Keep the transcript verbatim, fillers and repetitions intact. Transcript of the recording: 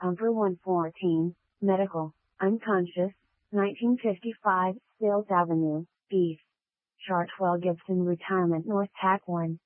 Pumper one fourteen, medical, unconscious, nineteen fifty-five, Sales Avenue, East. Chartwell Gibson Retirement North Tack one.